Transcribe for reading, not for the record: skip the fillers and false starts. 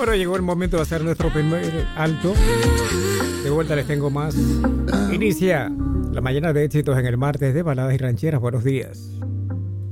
Bueno, llegó el momento de hacer nuestro primer alto. De vuelta les tengo más. Inicia la mañana de éxitos en el martes de baladas y rancheras. Buenos días.